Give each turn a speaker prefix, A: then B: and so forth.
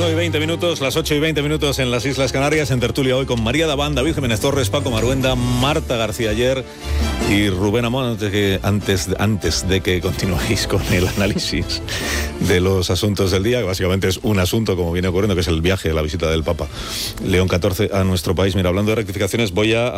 A: 8:20 minutos, las 8:20 minutos en las Islas Canarias, en tertulia hoy con María Daván, David Jiménez Torres, Paco Maruenda, Marta García Ayer y Rubén Amón, antes de que continuéis con el análisis de los asuntos del día, que básicamente es un asunto, como viene ocurriendo, que es el viaje, la visita del Papa León XIV a nuestro país. Mira, hablando de rectificaciones, voy a